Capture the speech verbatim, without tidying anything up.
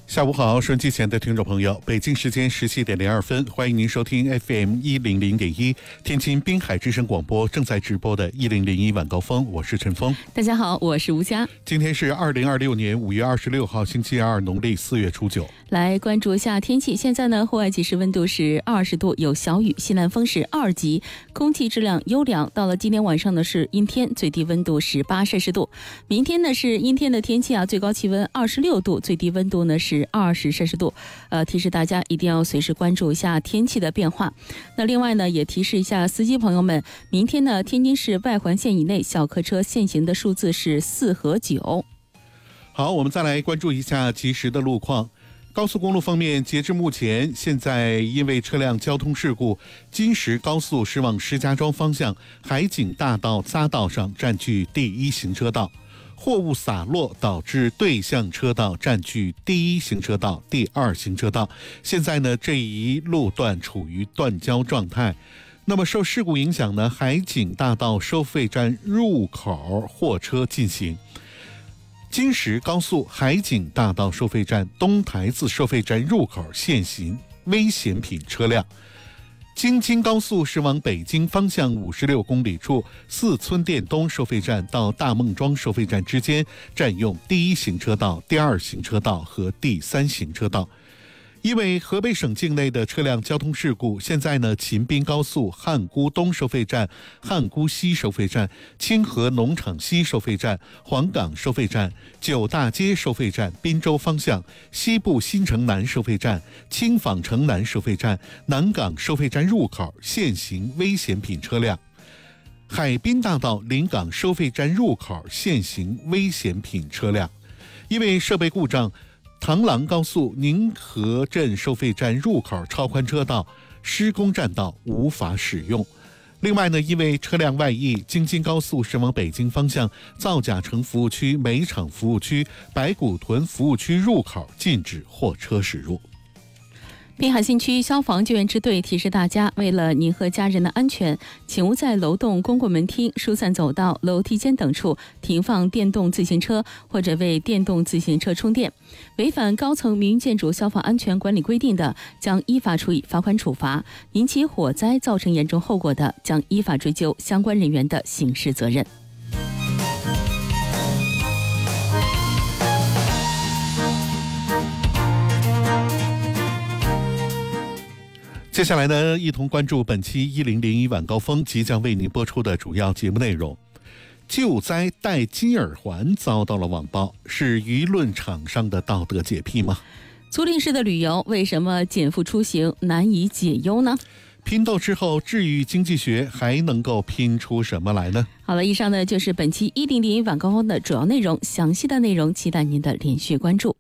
下午好，收音机前的听众朋友，北京时间十七点零二分，欢迎您收听 F M 一零零点一天津滨海之声广播正在直播的一零零一晚高峰，我是陈峰。 大家好，我是吴佳。 今天是二零二六年五月二十六号，星期二，农历四月初九。 来关注一下天气，现在呢，户外即时温度是二十度，有小雨，西南风是二级，空气质量优良。到了今天晚上呢是阴天，最低温度是八摄氏度。明天呢是阴天的天气啊，最高气温二十六度，最低温度呢是二十摄氏度。呃，提示大家一定要随时关注一下天气的变化。那另外呢，也提示一下司机朋友们，明天呢，天津市外环线以内小客车限行的数字是四和九。 好，我们再来关注一下即时的路况。高速公路方面，截至目前，现在因为车辆交通事故，金石高速驶往石家庄方向海景大道匝道上占据第一行车道，货物洒落导致对向车道占据第一行车道、第二行车道。现在呢，这一路段处于断交状态。那么受事故影响呢，海景大道收费站入口货车进行。金石高速海景大道收费站东台子收费站入口限行危险品车辆。京津高速驶往北京方向五十六公里处四村店东收费站到大孟庄收费站之间占用第一行车道、第二行车道和第三行车道。因为河北省境内的车辆交通事故，现在呢，秦滨高速汉沽东收费站、汉沽西收费站、清河农场西收费站、黄岗收费站、九大街收费站、滨州方向西部新城南收费站、青坊城南收费站、南港收费站入口限行危险品车辆。海滨大道临港收费站入口限行危险品车辆。因为设备故障，唐郎高速宁河镇收费站入口超宽车道施工占道无法使用。另外呢，因为车辆外溢，京津高速驶往北京方向造甲城服务区、煤厂服务区、白骨屯服务区入口禁止货车驶入。 滨海新区消防救援支队提示大家，为了您和家人的安全，请勿在楼栋、公共门厅、疏散走道、楼梯间等处停放电动自行车，或者为电动自行车充电。违反高层民营建筑消防安全管理规定的，将依法处以罚款处罚；引起火灾造成严重后果的，将依法追究相关人员的刑事责任。 接下来呢，一同关注本期一零零一晚高峰即将为您播出的主要节目内容。救灾戴金耳环遭到了网暴，是舆论场上的道德洁癖吗？ 租赁式的旅游为什么减负出行难以解忧呢？ 拼斗之后，治愈经济学还能够拼出什么来呢？ 好了，以上呢就是本期一零零一晚高峰的主要内容，详细的内容期待您的连续关注。